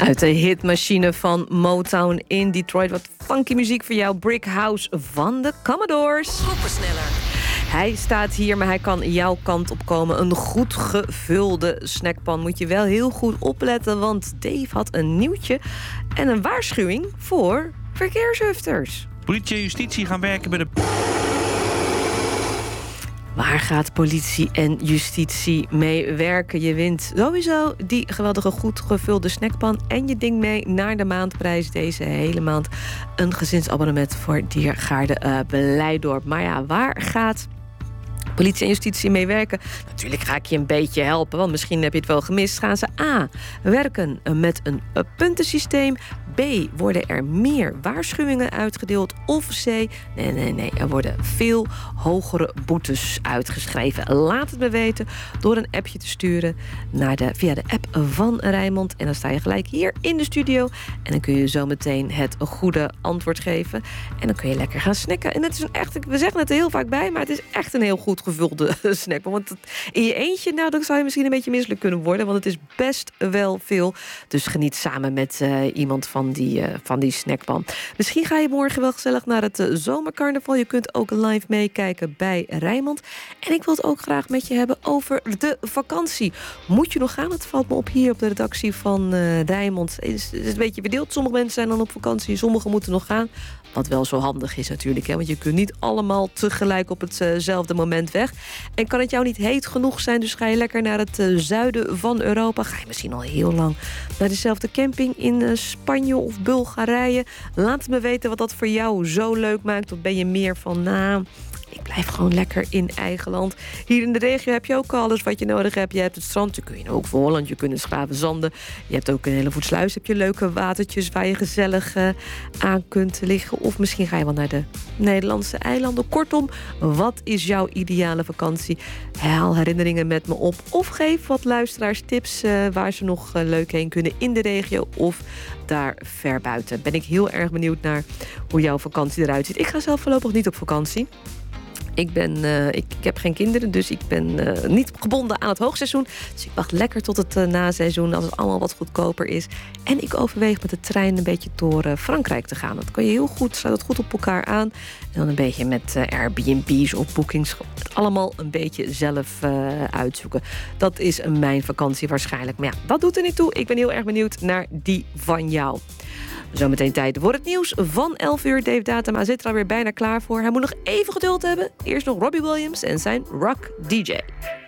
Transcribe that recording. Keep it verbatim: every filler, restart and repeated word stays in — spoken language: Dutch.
Uit de hitmachine van Motown in Detroit. Wat funky muziek voor jou. Brick House van de Commodores. Supersneller. Hij staat hier, maar hij kan jouw kant op komen. Een goed gevulde snackpan. Moet je wel heel goed opletten, want Dave had een nieuwtje en een waarschuwing voor verkeershufters. Politie en justitie gaan werken bij de... Waar gaat politie en justitie mee werken? Je wint sowieso die geweldige goed gevulde snackpan en je ding mee naar de maandprijs deze hele maand. Een gezinsabonnement voor Diergaarde uh, Blijdorp. Maar ja, waar gaat politie en justitie mee werken? Natuurlijk ga ik je een beetje helpen, want misschien heb je het wel gemist. Gaan ze A. werken met een puntensysteem. B. worden er meer waarschuwingen uitgedeeld. Of C. Nee, nee, nee. Er worden veel hogere boetes uitgeschreven. Laat het me weten door een appje te sturen naar de, via de app van Rijnmond. En dan sta je gelijk hier in de studio. En dan kun je zo meteen het goede antwoord geven. En dan kun je lekker gaan snacken. En het is een echt, we zeggen het er heel vaak bij, maar het is echt een heel goed gevulde snack. Want het, in je eentje, nou, dan zou je misschien een beetje misselijk kunnen worden. Want het is best wel veel. Dus geniet samen met uh, iemand van die, uh, van die snackpan. Misschien ga je morgen wel gezellig naar het uh, zomercarnaval. Je kunt ook live meekijken bij Rijnmond. En ik wil het ook graag met je hebben over de vakantie. Moet je nog gaan? Het valt me op hier op de redactie van uh, Rijnmond. Het is, het is een beetje verdeeld. Sommige mensen zijn dan op vakantie. Sommigen moeten nog gaan. Wat wel zo handig is natuurlijk. Hè? Want je kunt niet allemaal tegelijk op hetzelfde moment weg. En kan het jou niet heet genoeg zijn, dus ga je lekker naar het uh, zuiden van Europa. Ga je misschien al heel lang naar dezelfde camping in uh, Spanje of Bulgarije. Laat het me weten wat dat voor jou zo leuk maakt. Of ben je meer van, nou, ik blijf gewoon lekker in eigen land. Hier in de regio heb je ook alles wat je nodig hebt. Je hebt het strand, je kun je ook voor Holland, je kunt Schraven Zanden. Je hebt ook een hele voetsluis, heb je leuke watertjes waar je gezellig uh, aan kunt liggen. Of misschien ga je wel naar de Nederlandse eilanden. Kortom, wat is jouw ideale vakantie? Haal herinneringen met me op. Of geef wat luisteraars tips uh, waar ze nog uh, leuk heen kunnen in de regio of daar ver buiten. Ben ik heel erg benieuwd naar hoe jouw vakantie eruit ziet. Ik ga zelf voorlopig niet op vakantie. Ik, ben, uh, ik, ik heb geen kinderen, dus ik ben uh, niet gebonden aan het hoogseizoen. Dus ik wacht lekker tot het uh, naseizoen, als het allemaal wat goedkoper is. En ik overweeg met de trein een beetje door uh, Frankrijk te gaan. Dat kan je heel goed, sluit het goed op elkaar aan. En dan een beetje met uh, Airbnb's of boekings. Het allemaal een beetje zelf uh, uitzoeken. Dat is uh, mijn vakantie waarschijnlijk. Maar ja, dat doet er niet toe. Ik ben heel erg benieuwd naar die van jou. Zometeen tijd voor het nieuws van elf uur. Dave Datema zit er alweer bijna klaar voor. Hij moet nog even geduld hebben. Eerst nog Robbie Williams en zijn Rock D J.